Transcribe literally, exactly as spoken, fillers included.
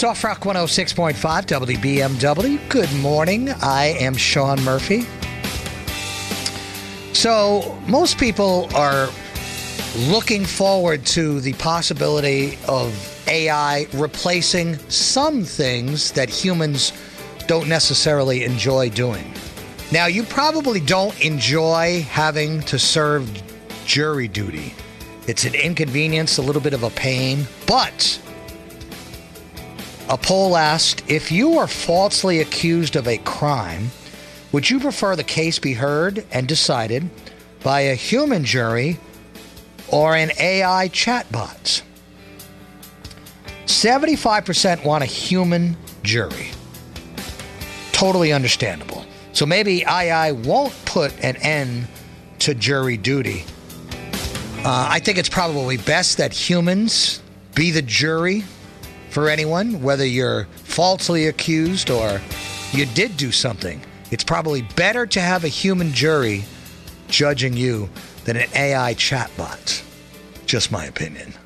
Soft Rock one oh six point five W B M W. Good morning. I am Sean Murphy. So, most people are looking forward to the possibility of A I replacing some things that humans don't necessarily enjoy doing. Now, you probably don't enjoy having to serve jury duty. It's an inconvenience, a little bit of a pain, but a poll asked, if you are falsely accused of a crime, would you prefer the case be heard and decided by a human jury or an A I chatbot? seventy-five percent want a human jury. Totally understandable. So maybe A I won't put an end to jury duty. Uh, I think it's probably best that humans be the jury for anyone, whether you're falsely accused or you did do something. It's probably better to have a human jury judging you than an A I chatbot. Just my opinion.